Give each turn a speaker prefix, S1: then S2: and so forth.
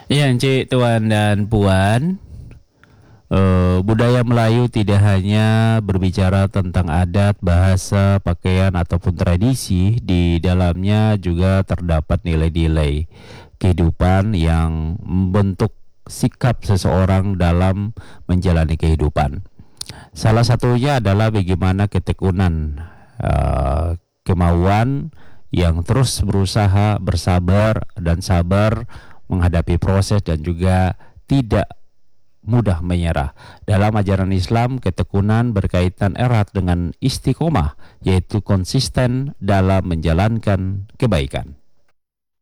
S1: Iya, Cik, Tuan dan Puan, budaya Melayu tidak hanya berbicara tentang adat, bahasa, pakaian, ataupun tradisi. Di dalamnya juga terdapat nilai-nilai kehidupan yang membentuk sikap seseorang dalam menjalani kehidupan. Salah satunya adalah bagaimana ketekunan, kemauan yang terus berusaha, bersabar dan sabar menghadapi proses dan juga tidak mudah menyerah. Dalam ajaran Islam, ketekunan berkaitan erat dengan istiqomah, yaitu konsisten dalam menjalankan kebaikan.